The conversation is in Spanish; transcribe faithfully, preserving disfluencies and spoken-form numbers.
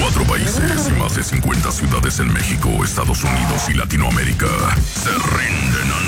Cuatro países y más de cincuenta ciudades en México, Estados Unidos y Latinoamérica se rinden ante